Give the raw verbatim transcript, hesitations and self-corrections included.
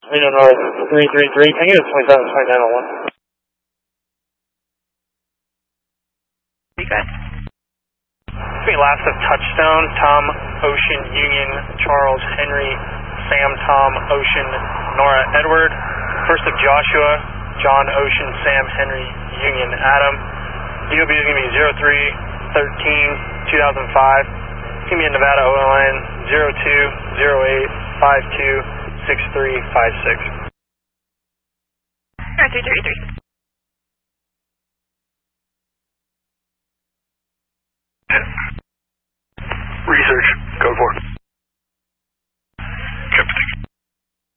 Reno North, three three three, can you get a twenty-seven twenty-nine oh one? You guys? Three last of Touchstone, Tom, Ocean, Union, Charles, Henry, Sam, Tom, Ocean, Nora, Edward. First of Joshua, John, Ocean, Sam, Henry, Union, Adam. D O B is going to be zero three thirteen two thousand five. Give me a Nevada O L N zero two zero eight five two six three five six. Alright, three three three.